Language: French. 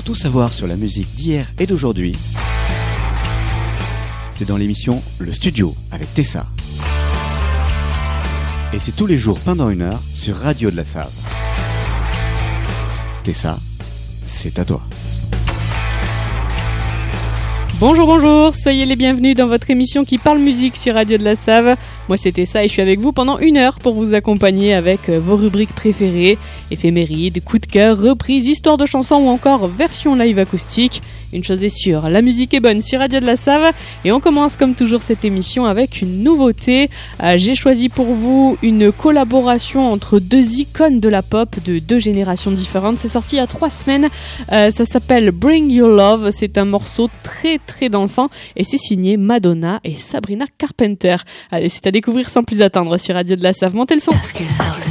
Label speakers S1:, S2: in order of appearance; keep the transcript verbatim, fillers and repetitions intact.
S1: tout savoir sur la musique d'hier et d'aujourd'hui, c'est dans l'émission Le Studio avec Tessa. Et c'est tous les jours pendant une heure sur Radio de la Save. Tessa, c'est à toi.
S2: Bonjour, bonjour, soyez les bienvenus dans votre émission qui parle musique sur Radio de la Save. Moi c'était ça et je suis avec vous pendant une heure pour vous accompagner avec vos rubriques préférées, éphémérides, coups de cœur, reprises, histoires de chansons ou encore version live acoustique. Une chose est sûre, la musique est bonne sur Radio de la Save et on commence comme toujours cette émission avec une nouveauté. Euh, j'ai choisi pour vous une collaboration entre deux icônes de la pop de deux générations différentes. C'est sorti il y a trois semaines, euh, ça s'appelle Bring Your Love, c'est un morceau très très dansant et c'est signé Madonna et Sabrina Carpenter. Allez, c'est à découvrir sans plus attendre sur Radio de la Save. Montez le son.